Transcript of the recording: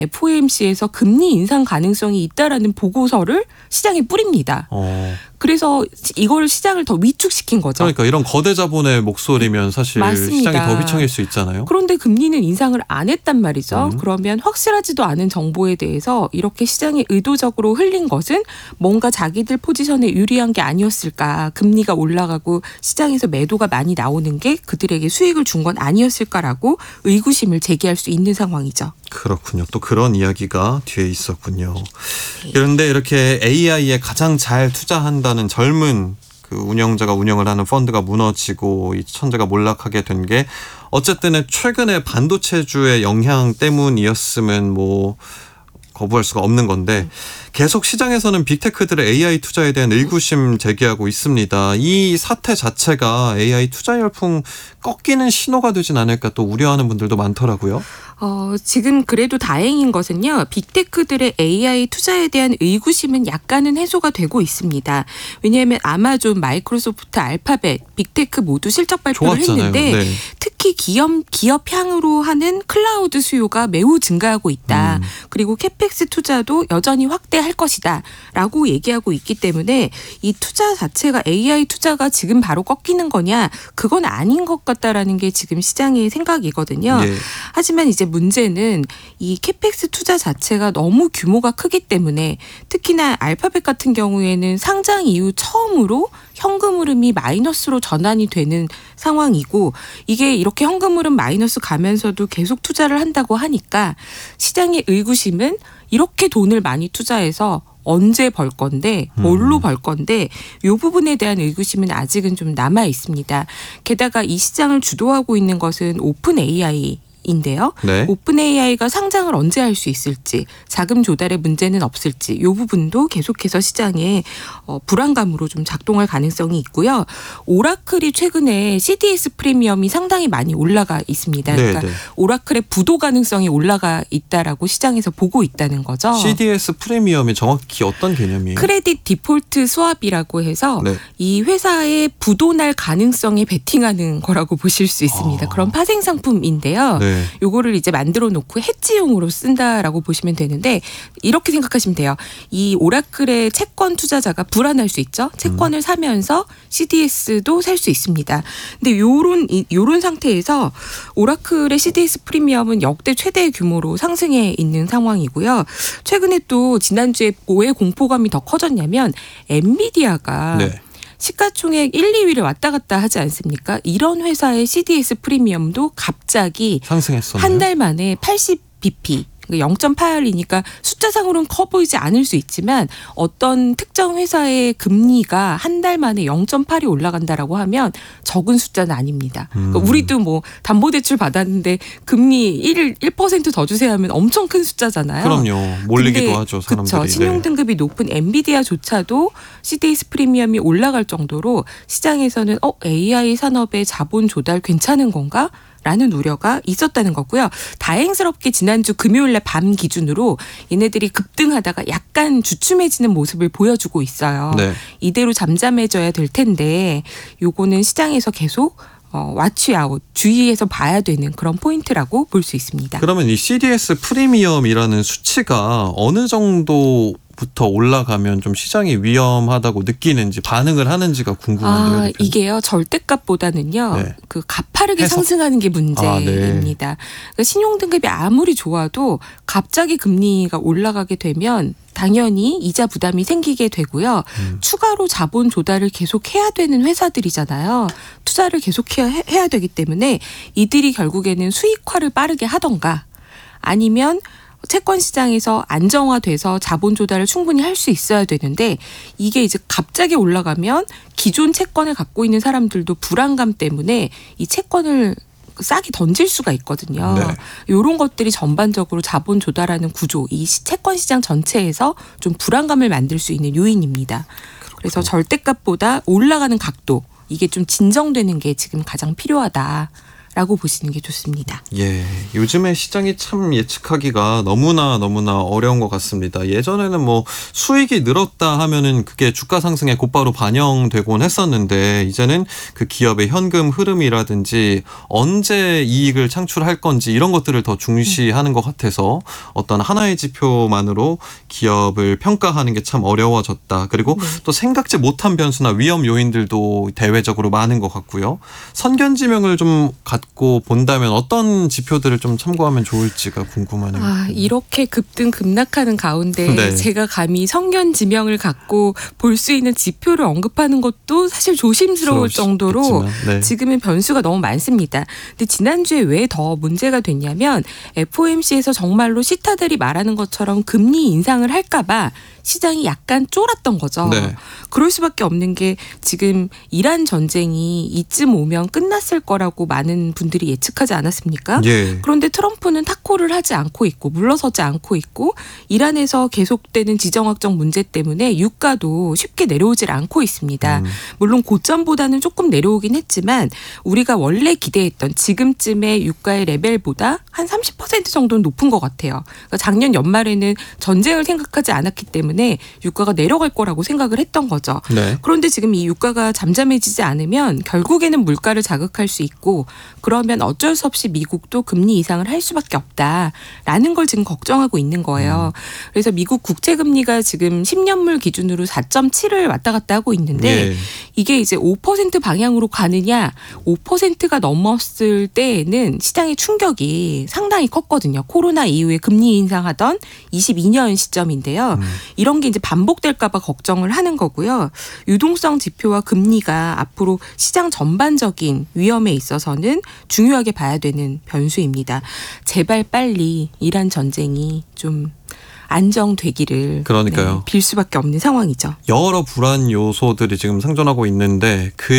FOMC에서 금리 인상 가능성이 있다라는 보고서를 시장에 뿌립니다. 그래서 이걸 시장을 더 위축시킨 거죠. 그러니까 이런 거대 자본의 목소리면 사실 맞습니다. 시장이 더 휘청일 수 있잖아요. 그런데 금리는 인상을 안 했단 말이죠. 그러면 확실하지도 않은 정보에 대해서 이렇게 시장에 의도적으로 흘린 것은 뭔가 자기들 포지션에 유리한 게 아니었을까. 금리가 올라가고 시장에서 매도가 많이 나오는 게 그들에게 수익을 준 건 아니었을까라고 의구심을 제기할 수 있는 상황이죠. 그렇군요. 또 그런 이야기가 뒤에 있었군요. 그런데 이렇게 AI에 가장 잘 투자한다는 젊은 그 운영자가 운영을 하는 펀드가 무너지고 이 천재가 몰락하게 된 게 어쨌든 최근에 반도체주의 영향 때문이었으면 뭐 거부할 수가 없는 건데 계속 시장에서는 빅테크들의 AI 투자에 대한 의구심 제기하고 있습니다. 이 사태 자체가 AI 투자 열풍 꺾이는 신호가 되진 않을까 또 우려하는 분들도 많더라고요. 지금 그래도 다행인 것은요. 빅테크들의 AI 투자에 대한 의구심은 약간은 해소가 되고 있습니다. 왜냐하면 아마존, 마이크로소프트, 알파벳, 빅테크 모두 실적 발표를 좋았잖아요. 했는데 네. 특히 기업향으로 하는 클라우드 수요가 매우 증가하고 있다. 그리고 캐펙스 투자도 여전히 확대할 것이다 라고 얘기하고 있기 때문에 이 투자 자체가 AI 투자가 지금 바로 꺾이는 거냐 그건 아닌 것 같다라는 게 지금 시장의 생각이거든요. 네. 하지만 이제 문제는 이 캐펙스 투자 자체가 너무 규모가 크기 때문에 특히나 알파벳 같은 경우에는 상장 이후 처음으로 현금 흐름이 마이너스로 전환이 되는 상황이고 이게 이렇게 현금 흐름 마이너스 가면서도 계속 투자를 한다고 하니까 시장의 의구심은 이렇게 돈을 많이 투자해서 언제 벌 건데 뭘로 벌 건데 이 부분에 대한 의구심은 아직은 좀 남아 있습니다. 게다가 이 시장을 주도하고 있는 것은 오픈 AI 인데요. 네. 오픈 AI가 상장을 언제 할 수 있을지 자금 조달에 문제는 없을지 이 부분도 계속해서 시장에 불안감으로 좀 작동할 가능성이 있고요. 오라클이 최근에 CDS 프리미엄이 상당히 많이 올라가 있습니다. 네, 그러니까 네. 오라클의 부도 가능성이 올라가 있다라고 시장에서 보고 있다는 거죠. CDS 프리미엄이 정확히 어떤 개념이에요? 크레딧 디폴트 스왑이라고 해서 네. 이 회사의 부도 날 가능성에 베팅하는 거라고 보실 수 있습니다. 그런 파생 상품인데요. 네. 요거를 이제 만들어 놓고 해지용으로 쓴다라고 보시면 되는데 이렇게 생각하시면 돼요. 이 오라클의 채권 투자자가 불안할 수 있죠. 채권을 사면서 CDS도 살 수 있습니다. 근데 요런 상태에서 오라클의 CDS 프리미엄은 역대 최대 규모로 상승해 있는 상황이고요. 최근에 또 지난주에 왜 공포감이 더 커졌냐면 엔비디아가 네. 시가총액 1, 2위를 왔다 갔다 하지 않습니까? 이런 회사의 CDS 프리미엄도 갑자기 상승했었나요? 한 달 만에 80bp, 0.8이니까 숫자상으로는 커 보이지 않을 수 있지만 어떤 특정 회사의 금리가 한 달 만에 0.8이 올라간다라고 하면 적은 숫자는 아닙니다. 그러니까 우리도 뭐 담보대출 받았는데 금리 1% 더 주세요 하면 엄청 큰 숫자잖아요. 그럼요. 몰리기도 하죠. 사람들이. 그렇죠. 신용등급이 높은 엔비디아조차도 CDS 프리미엄이 올라갈 정도로 시장에서는 AI 산업의 자본 조달 괜찮은 건가? 라는 우려가 있었다는 거고요. 다행스럽게 지난주 금요일 날 밤 기준으로 얘네들이 급등하다가 약간 주춤해지는 모습을 보여주고 있어요. 네. 이대로 잠잠해져야 될 텐데 요거는 시장에서 계속 와치아웃, 주의해서 봐야 되는 그런 포인트라고 볼 수 있습니다. 그러면 이 CDS 프리미엄이라는 수치가 어느 정도부터 올라가면 좀 시장이 위험하다고 느끼는지 반응을 하는지가 궁금한데요. 이게요. 절대값보다는요. 네. 그 가파르게 해석. 상승하는 게 문제입니다. 네. 그러니까 신용등급이 아무리 좋아도 갑자기 금리가 올라가게 되면 당연히 이자 부담이 생기게 되고요. 추가로 자본 조달을 계속 해야 되는 회사들이잖아요. 투자를 계속 해야 되기 때문에 이들이 결국에는 수익화를 빠르게 하던가 아니면 채권 시장에서 안정화돼서 자본 조달을 충분히 할 수 있어야 되는데 이게 이제 갑자기 올라가면 기존 채권을 갖고 있는 사람들도 불안감 때문에 이 채권을 싸게 던질 수가 있거든요. 네. 이런 것들이 전반적으로 자본 조달하는 구조, 이 채권 시장 전체에서 좀 불안감을 만들 수 있는 요인입니다. 그래서 절대값보다 올라가는 각도, 이게 좀 진정되는 게 지금 가장 필요하다. 라고 보시는 게 좋습니다. 예, 요즘에 시장이 참 예측하기가 너무나 어려운 것 같습니다. 예전에는 뭐 수익이 늘었다 하면은 그게 주가 상승에 곧바로 반영되곤 했었는데 이제는 그 기업의 현금 흐름이라든지 언제 이익을 창출할 건지 이런 것들을 더 중시하는 것 같아서 어떤 하나의 지표만으로 기업을 평가하는 게 참 어려워졌다. 그리고 또 생각지 못한 변수나 위험 요인들도 대외적으로 많은 것 같고요. 선견지명을 좀 갖고 본다면 어떤 지표들을 좀 참고하면 좋을지가 궁금하네요. 이렇게 급등 급락하는 가운데 네. 제가 감히 선견지명을 갖고 볼 수 있는 지표를 언급하는 것도 사실 조심스러울 정도로 네. 지금은 변수가 너무 많습니다. 근데 지난주에 왜 더 문제가 됐냐면 FOMC에서 정말로 시타들이 말하는 것처럼 금리 인상을 할까 봐 시장이 약간 쫄았던 거죠. 네. 그럴 수밖에 없는 게 지금 이란 전쟁이 이쯤 오면 끝났을 거라고 많은 분들이 예측하지 않았습니까? 예. 그런데 트럼프는 탁호를 하지 않고 있고 물러서지 않고 있고 이란에서 계속되는 지정학적 문제 때문에 유가도 쉽게 내려오질 않고 있습니다. 물론 고점보다는 조금 내려오긴 했지만 우리가 원래 기대했던 지금쯤의 유가의 레벨보다 한 30% 정도는 높은 것 같아요. 그러니까 작년 연말에는 전쟁을 생각하지 않았기 때문에 유가가 내려갈 거라고 생각을 했던 거죠. 네. 그런데 지금 이 유가가 잠잠해지지 않으면 결국에는 물가를 자극할 수 있고 그러면 어쩔 수 없이 미국도 금리 인상을 할 수밖에 없다라는 걸 지금 걱정하고 있는 거예요. 그래서 미국 국채금리가 지금 10년물 기준으로 4.7을 왔다 갔다 하고 있는데 예. 이게 이제 5% 방향으로 가느냐 5%가 넘었을 때에는 시장의 충격이 상당히 컸거든요. 코로나 이후에 금리 인상하던 22년 시점인데요. 이런 게 이제 반복될까 봐 걱정을 하는 거고요. 유동성 지표와 금리가 앞으로 시장 전반적인 위험에 있어서는 중요하게 봐야 되는 변수입니다. 제발 빨리 이란 전쟁이 좀 안정되기를 그러니까요. 빌 수밖에 없는 상황이죠. 여러 불안 요소들이 지금 상존하고 있는데 그